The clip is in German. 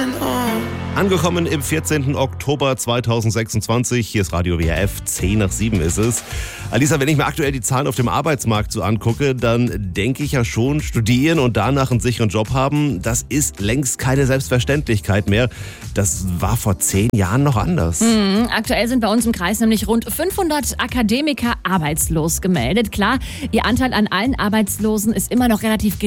Angekommen im 14. Oktober 2026. Hier ist Radio WRF, 10 nach 7 ist es. Alisa, wenn ich mir aktuell die Zahlen auf dem Arbeitsmarkt so angucke, dann denke ich ja schon, studieren und danach einen sicheren Job haben, das ist längst keine Selbstverständlichkeit mehr. Das war vor 10 Jahren noch anders. Aktuell sind bei uns im Kreis nämlich rund 500 Akademiker arbeitslos gemeldet. Klar, ihr Anteil an allen Arbeitslosen ist immer noch relativ gering.